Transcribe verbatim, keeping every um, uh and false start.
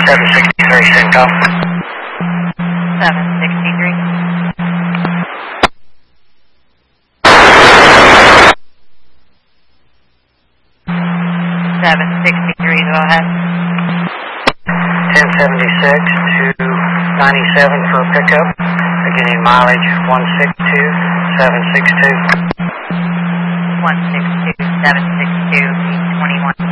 seven sixty-three, Simcoe. seven sixty-three. seven sixty-three, go ahead. ten seventy-six to ninety-seven for a pickup. Beginning mileage one six two seven six two. one six two seven six two, twenty-one.